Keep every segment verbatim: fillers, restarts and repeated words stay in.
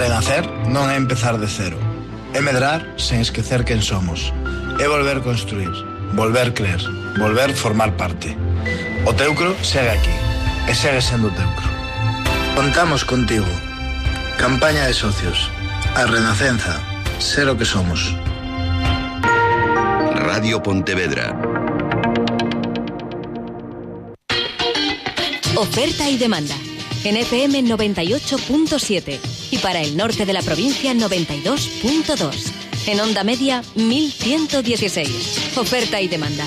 Renacer non é empezar de cero. É medrar sen esquecer quen somos. É volver construir, volver crer, volver formar parte. O Teucro segue aquí, e segue sendo Teucro. Contamos contigo. Campaña de socios. A Renacenza. Ser o que somos. Radio Pontevedra. Oferta y demanda. En F M noventa y ocho punto siete y para el norte de la provincia noventa y dos punto dos. En onda media mil ciento dieciséis. Oferta y demanda.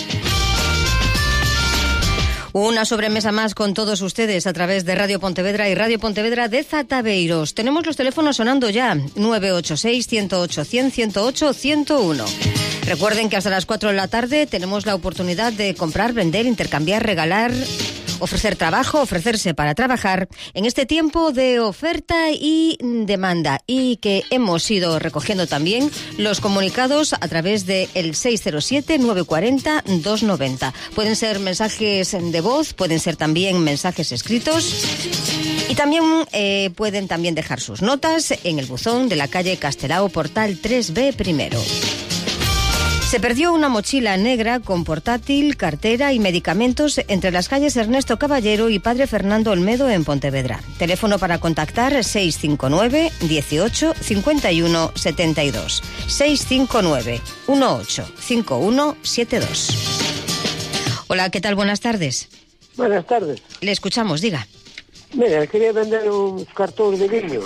Una sobremesa más con todos ustedes a través de Radio Pontevedra y Radio Pontevedra de Zataveiros. Tenemos los teléfonos sonando ya. nueve ocho seis, uno cero ocho, cien, ciento ocho, ciento uno. Recuerden que hasta las cuatro de la tarde tenemos la oportunidad de comprar, vender, intercambiar, regalar, ofrecer trabajo, ofrecerse para trabajar en este tiempo de oferta y demanda, y que hemos ido recogiendo también los comunicados a través de el seis cero siete, nueve cuatro cero, dos nueve cero. Pueden ser mensajes de voz, pueden ser también mensajes escritos, y también eh, pueden también dejar sus notas en el buzón de la calle Castelao, portal tres B primero. Se perdió una mochila negra con portátil, cartera y medicamentos entre las calles Ernesto Caballero y Padre Fernando Olmedo en Pontevedra. Teléfono para contactar seis cinco nueve, dieciocho, cincuenta y uno, setenta y dos. seis cinco nueve, dieciocho, cincuenta y uno, setenta y dos. Hola, ¿qué tal? Buenas tardes. Buenas tardes. Le escuchamos, diga. Mira, quería vender uns cartóns de viño.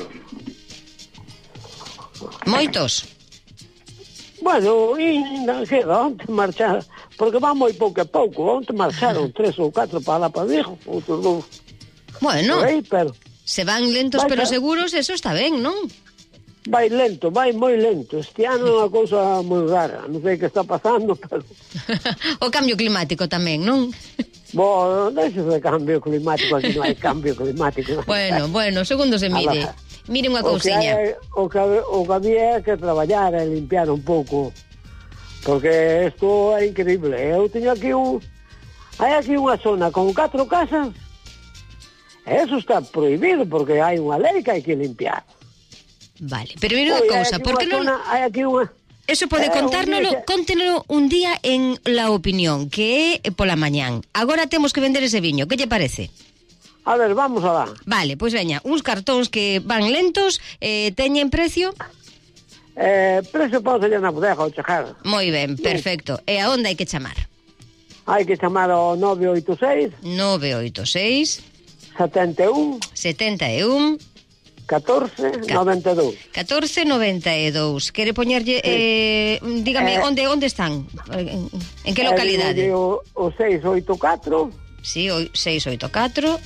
Moitos. Bueno, e non queda onte marchar, porque van moi pouco a pouco. Onte marcharon tres ou catro para lá para Vigo, outros dous. Bueno, aí, pero se van lentos vai, pero vai, seguros, eso está ben, non? Vai lento, vai moi lento. Este ano é unha cousa moi rara. Non sei que está pasando, pero... O cambio climático tamén, non? Bo, deixe de cambio climático, aquí non hai cambio climático. Bueno, bueno, segundo se mire. Mire unha cousiña. O que, o que había é que traballar e limpiar un pouco, porque isto é increíble. Eu teño aquí un... Hai aquí unha zona con catro casas, e eso está prohibido, porque hai unha lei que hai que limpiar. Vale, pero mire unha cousa, por que non... Hai aquí unha... Eso pode eh, contárnoslo, que... cóntenlo un día en La Opinión, que é pola mañán. Agora temos que vender ese viño, que lle parece? A ver, vamos alá. Vale, pois veña, uns cartóns que van lentos, eh, teñen precio? Eh, precio pode ser na bodega ao chegar. Moi ben, perfecto. E a onde hai que chamar? Hai que chamar ao nove oito seis nove oito seis setenta e un setenta e un catorce noventa e dous. catorce noventa e dous. Quere poñerlle, sí. eh, dígame, eh, onde onde están? En, en que localidade? O, o seis oito catro Sí, o seis oito catro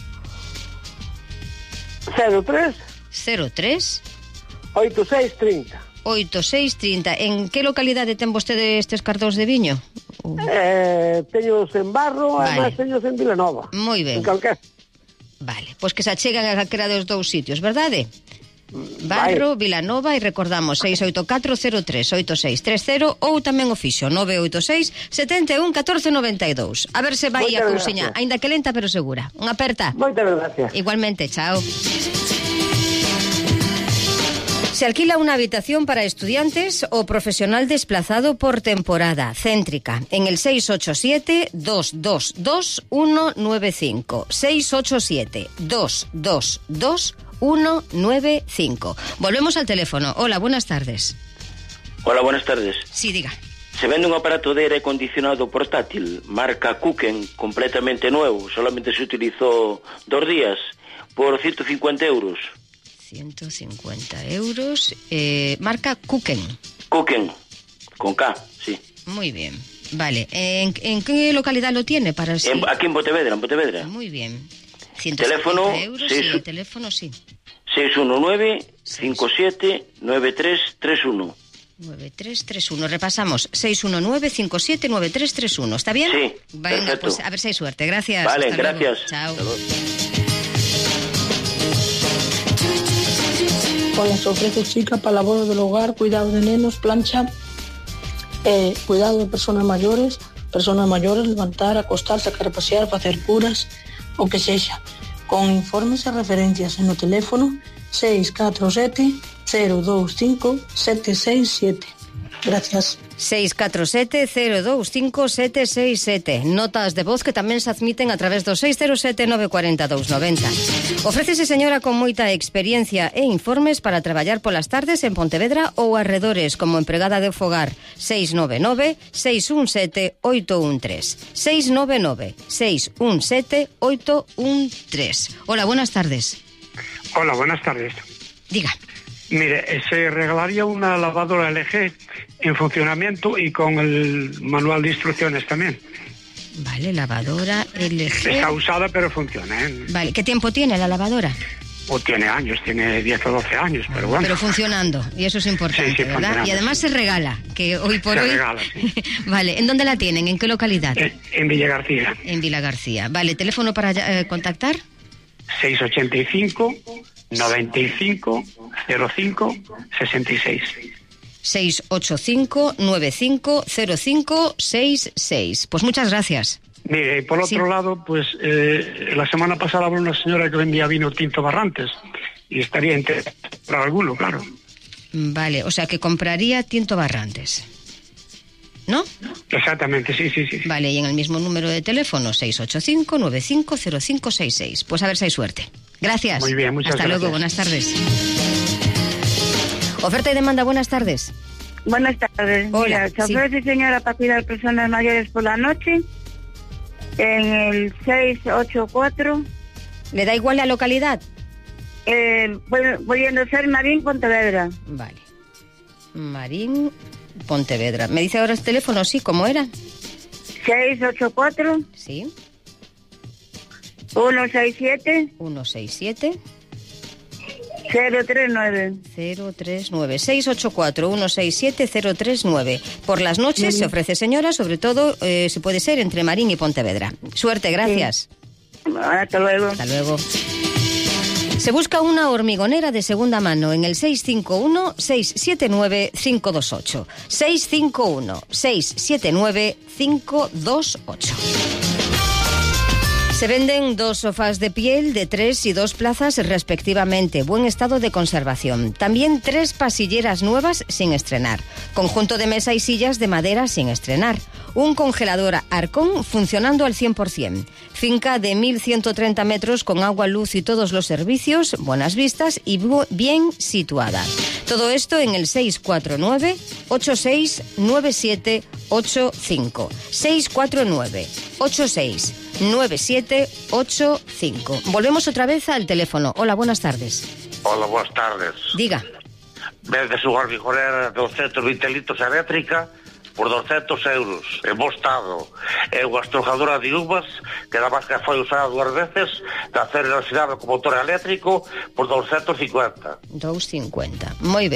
cero tres cero tres oito seis trinta. oito seis trinta. En que localidade ten vostede estes cartóns de viño? Uh. Eh, teños en Barro, vale. Además teños en Vilanova. Moi ben. En calquera. Vale, pois que se achegan a calquera dos dous sitios, verdade? Barro, vale. Vilanova, e recordamos seis oito catro cero tres oito seis tres cero ou tamén o fixo nove oito seis setenta e un catorce noventa e dous. A ver se vai Moitas a cousiña, aínda que lenta pero segura. Unha aperta. Moitas gracias. Igualmente, chao. Se alquila una habitación para estudiantes o profesional desplazado por temporada. Céntrica, en el seis ocho siete, dos dos dos, uno nueve cinco. seis ocho siete, dos dos dos, uno nueve cinco. Volvemos al teléfono. Hola, buenas tardes. Hola, buenas tardes. Sí, diga. Se vende un aparato de aire acondicionado portátil, marca Kuken, completamente nuevo. Solamente se utilizó dos días, por ciento cincuenta euros. ciento cincuenta euros. Eh, marca Kuken. Kuken, con K, sí. Muy bien. Vale. ¿En, en qué localidad lo tiene? Para en, aquí en Pontevedra, en Pontevedra. Muy bien. Teléfono, euros, seis, sí, teléfono, sí. seis uno nueve, cinco siete, nueve tres tres uno. nueve tres tres uno. Repasamos. seis uno nueve, cinco siete, nueve tres tres uno. ¿Está bien? Sí, Venga, perfecto. Pues a ver si hay suerte. Gracias. Vale, Hasta gracias. Luego. Chao. Hola, se ofrece chica para labor del hogar, cuidado de nenos, plancha, eh, cuidado de personas mayores, personas mayores, levantar, acostar, sacar a pasear, facer curas, o que sexa. con informes e referencias no teléfono seis catro sete cero dous cinco sete seis sete. Gracias. seis catro sete cero dous cinco sete seis sete. Notas de voz que tamén se admiten a través do seis cero sete nove cuatro cero dous nove cero. Ofrécese señora con moita experiencia e informes para traballar polas tardes en Pontevedra ou arredores como empregada de fogar. seis nove nove seis un sete oito un tres. seis nove nove seis un sete oito un tres. Hola, buenas tardes. Hola, buenas tardes. Diga. Mire, se regalaría una lavadora L G en funcionamiento y con el manual de instrucciones también. Vale, lavadora L G. Está usada pero funciona, ¿eh? Vale, ¿qué tiempo tiene la lavadora? O tiene años, tiene diez o doce años, pero bueno. Pero funcionando, y eso es importante, sí, sí, ¿verdad? Y además se regala, que hoy por se hoy... Se regala, sí. Vale, ¿en dónde la tienen? ¿En qué localidad? En, en Villa García. En Villa García. Vale, ¿teléfono para eh, contactar? seis ochenta y cinco noventa y cinco cero cinco sesenta y seis. seis ocho cinco nueve cinco cero cinco seis seis. Pues muchas gracias. Mire, por otro sí. lado, pues eh, la semana pasada habló una señora que vendía vino tinto Barrantes y estaría interesada para alguno, claro. Vale, o sea que compraría tinto Barrantes, ¿no? Exactamente, sí, sí, sí. Vale, y en el mismo número de teléfono, seis ocho cinco nueve cinco cero cinco seis seis. Pues a ver si hay suerte. Gracias. Muy bien, muchas Hasta gracias. luego, buenas tardes. Oferta y demanda, buenas tardes. Buenas tardes. Hola, Mira, se ofrece, sí. señora, para cuidar personas mayores por la noche en el seis ocho cuatro. ¿Le da igual la localidad? Eh, pudiendo ser Marín, Pontevedra. Vale. Marín, Pontevedra. ¿Me dice ahora el teléfono? Sí, ¿cómo era? seis ocho cuatro. Sí. uno seis siete. uno seis siete. cero tres nueve. cero tres nueve. seis ocho cuatro uno seis siete cero tres nueve. Por las noches sí. Se ofrece, señora, sobre todo, eh, si puede ser, entre Marín y Pontevedra. Suerte, gracias. Sí. Hasta luego. Hasta luego. Se busca una hormigonera de segunda mano en el seis cinco uno seis siete nueve cinco dos ocho. seis cinco uno seis siete nueve cinco dos ocho. Se venden dos sofás de piel de tres y dos plazas respectivamente, buen estado de conservación. También tres pasilleras nuevas sin estrenar. Conjunto de mesa y sillas de madera sin estrenar. Un congelador Arcón funcionando al cien por ciento. Finca de mil ciento treinta metros con agua, luz y todos los servicios, buenas vistas y bien situada. Todo esto en el seis cuatro nueve ocho seis nueve siete ocho cinco. seis cuatro nueve ocho seis nueve siete ocho cinco. Volvemos otra vez al teléfono. Hola, buenas tardes. Hola, buenas tardes. Diga. Vende su hormigonera de doscientos veinte litros eléctrica por doscientos euros, en bo estado. É unha estrujadora de uvas que nada máis que foi usada dúas veces de hacer velocidade con motor eléctrico por doscientos cincuenta. doscientos cincuenta. Moi ben.